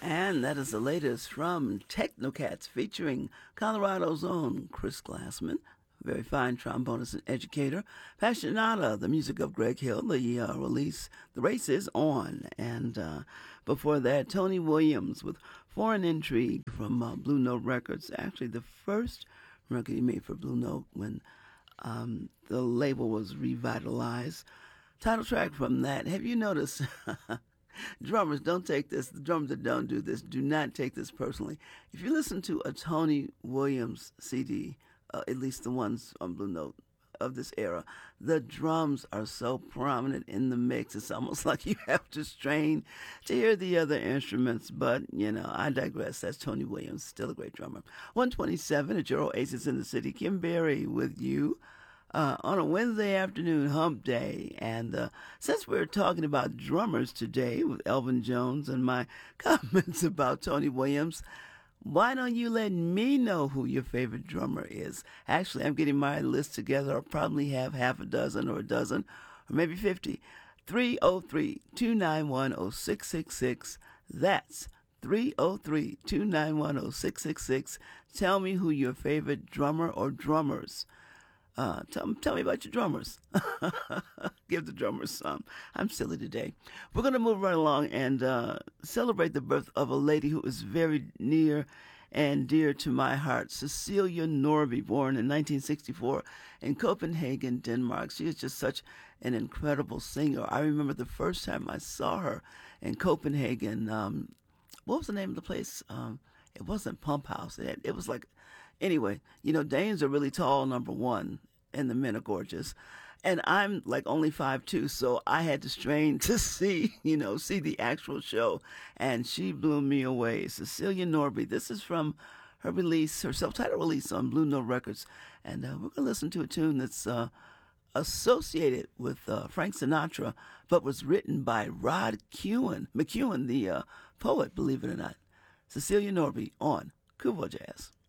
And that is the latest from Technocats featuring Colorado's own Chris Glassman, very fine trombonist and educator. Passionata, the music of Greg Hill, the race is on. And before that, Tony Williams with Foreign Intrigue from Blue Note Records. Actually, the first record he made for Blue Note when the label was revitalized. Title track from that. Have you noticed? Drummers, don't take this. The drummers that don't do this, do not take this personally. If you listen to a Tony Williams CD, at least the ones on Blue Note of this era, the drums are so prominent in the mix. It's almost like you have to strain to hear the other instruments. But, I digress. That's Tony Williams, still a great drummer. 127 at your Oasis in the City. Kim Berry with you. On a Wednesday afternoon, hump day. And since we're talking about drummers today with Elvin Jones and my comments about Tony Williams, why don't you let me know who your favorite drummer is? Actually, I'm getting my list together. I'll probably have half a dozen or a dozen or maybe 50. 303-291-0666. That's 303-291-0666. Tell me who your favorite drummer or drummers. Tell me about your drummers. Give the drummers some. I'm silly today. We're going to move right along and celebrate the birth of a lady who is very near and dear to my heart, Cecilia Norby, born in 1964 in Copenhagen, Denmark. She is just such an incredible singer. I remember the first time I saw her in Copenhagen. What was the name of the place? It wasn't Pump House. It was like... Anyway, Danes are really tall, number one, and the men are gorgeous. And I'm like only 5'2", so I had to strain to see the actual show. And she blew me away. Cecilia Norby. This is from her self-titled release on Blue Note Records. And we're going to listen to a tune that's associated with Frank Sinatra, but was written by Rod McEwen, the poet, believe it or not. Cecilia Norby on Kuvo Jazz.